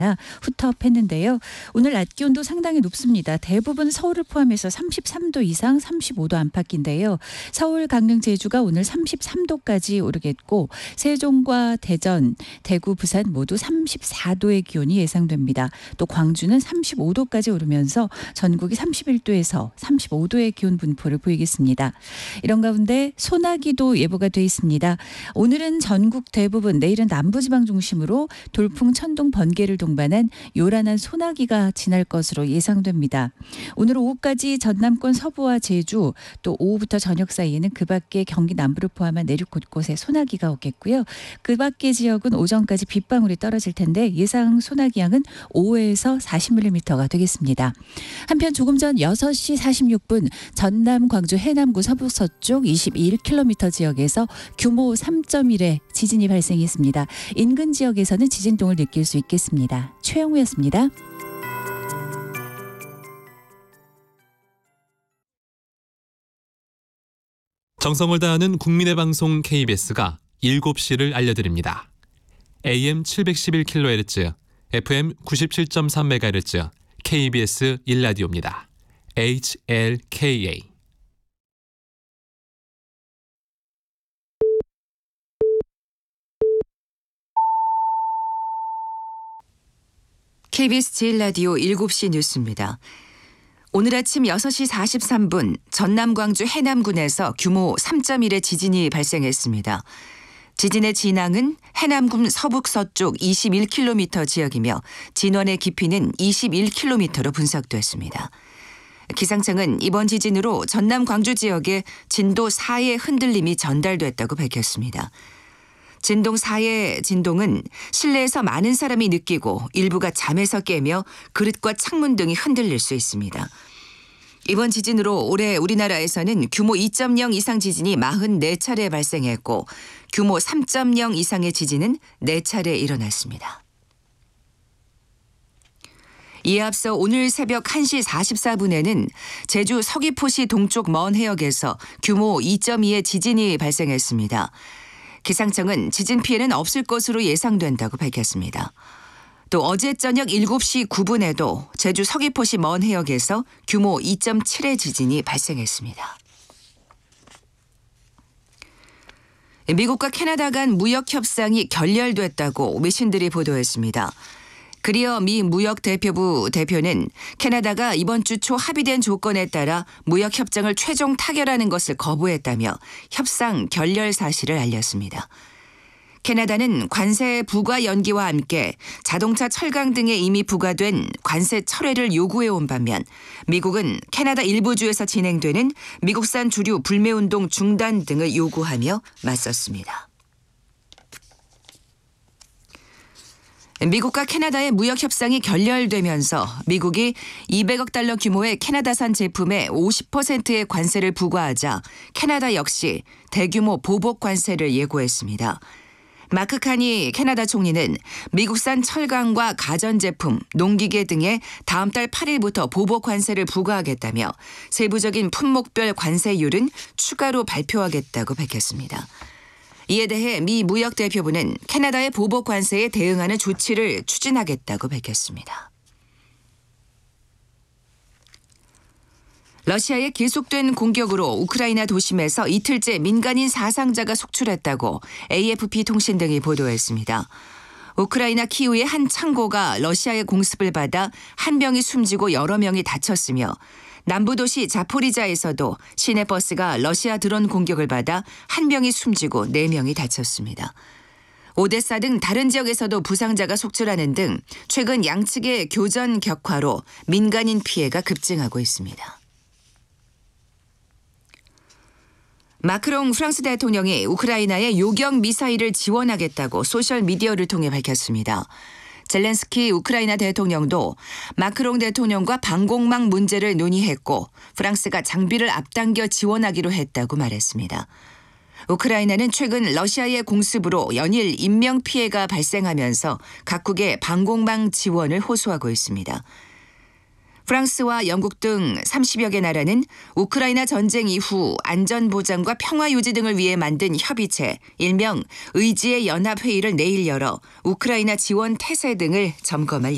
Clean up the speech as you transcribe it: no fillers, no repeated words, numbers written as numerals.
후텁했는데요. 오늘 낮 기온도 상당히 높습니다. 대부분 서울을 포함해서 33도 이상 35도 안팎인데요. 서울, 강릉, 제주가 오늘 33도까지 오르겠고 세종과 대전, 대구, 부산 모두 34도의 기온이 예상됩니다. 또 광주는 35도까지 오르면서 전국이 31도에서 35도의 기온 분포를 보이겠습니다. 이런 가운데 소나기도 예보가 돼 있습니다. 오늘은 전국 대부분, 내일은 남부지방 중심으로 돌풍, 천둥, 번개를 동반한 요란한 소나기가 지날 것으로 예상됩니다. 오늘 오후까지 전남권 서부와 제주, 또 오후부터 저녁 사이에는 그 밖에 경기 남부를 포함한 내륙 곳곳에 소나기가 오겠고요. 그 밖의 지역은 오전까지 빗방울이 떨어질 텐데 예상 소나기 양은 5에서 40mm가 되겠습니다. 한편 조금 전 6시 46분 전남, 광주, 해남구 서북서쪽 21km 지역에서 규모 3.1의 지진이 발생했습니다. 인근 지역에서는 지진동을 느낄 수 있겠습니다. 최영우였습니다. 정성을 다하는 국민의 방송 KBS가 7시를 알려드립니다. AM 711kHz, FM 97.3MHz, KBS 1라디오입니다. HLKA. KBS 제1라디오 7시 뉴스입니다. 오늘 아침 6시 43분 전남, 광주, 해남군에서 규모 3.1의 지진이 발생했습니다. 지진의 진앙은 해남군 서북서쪽 21km 지역이며 진원의 깊이는 21km로 분석됐습니다. 기상청은 이번 지진으로 전남, 광주 지역에 진도 4의 흔들림이 전달됐다고 밝혔습니다. 진동 4의 진동은 실내에서 많은 사람이 느끼고 일부가 잠에서 깨며 그릇과 창문 등이 흔들릴 수 있습니다. 이번 지진으로 올해 우리나라에서는 규모 2.0 이상 지진이 44차례 발생했고 규모 3.0 이상의 지진은 4차례 일어났습니다. 이에 앞서 오늘 새벽 1시 44분에는 제주 서귀포시 동쪽 먼 해역에서 규모 2.2의 지진이 발생했습니다. 기상청은 지진 피해는 없을 것으로 예상된다고 밝혔습니다. 또 어제 저녁 7시 9분에도 제주 서귀포시 먼 해역에서 규모 2.7의 지진이 발생했습니다. 미국과 캐나다 간 무역 협상이 결렬됐다고 외신들이 보도했습니다. 그리어 미 무역대표부 대표는 캐나다가 이번 주 초 합의된 조건에 따라 무역협정을 최종 타결하는 것을 거부했다며 협상 결렬 사실을 알렸습니다. 캐나다는 관세 부과 연기와 함께 자동차, 철강 등에 이미 부과된 관세 철회를 요구해온 반면 미국은 캐나다 일부 주에서 진행되는 미국산 주류 불매운동 중단 등을 요구하며 맞섰습니다. 미국과 캐나다의 무역 협상이 결렬되면서 미국이 200억 달러 규모의 캐나다산 제품에 50%의 관세를 부과하자 캐나다 역시 대규모 보복 관세를 예고했습니다. 마크 카니 캐나다 총리는 미국산 철강과 가전제품, 농기계 등에 다음 달 8일부터 보복 관세를 부과하겠다며 세부적인 품목별 관세율은 추가로 발표하겠다고 밝혔습니다. 이에 대해 미 무역대표부는 캐나다의 보복 관세에 대응하는 조치를 추진하겠다고 밝혔습니다. 러시아의 계속된 공격으로 우크라이나 도심에서 이틀째 민간인 사상자가 속출했다고 AFP 통신 등이 보도했습니다. 우크라이나 키우의 한 창고가 러시아의 공습을 받아 한 명이 숨지고 여러 명이 다쳤으며 남부도시 자포리자에서도 시내버스가 러시아 드론 공격을 받아 한 명이 숨지고 4명이 다쳤습니다. 오데사 등 다른 지역에서도 부상자가 속출하는 등 최근 양측의 교전 격화로 민간인 피해가 급증하고 있습니다. 마크롱 프랑스 대통령이 우크라이나에 요격 미사일을 지원하겠다고 소셜미디어를 통해 밝혔습니다. 젤렌스키 우크라이나 대통령도 마크롱 대통령과 방공망 문제를 논의했고 프랑스가 장비를 앞당겨 지원하기로 했다고 말했습니다. 우크라이나는 최근 러시아의 공습으로 연일 인명피해가 발생하면서 각국의 방공망 지원을 호소하고 있습니다. 프랑스와 영국 등 30여 개 나라는 우크라이나 전쟁 이후 안전보장과 평화유지 등을 위해 만든 협의체, 일명 의지의 연합회의를 내일 열어 우크라이나 지원 태세 등을 점검할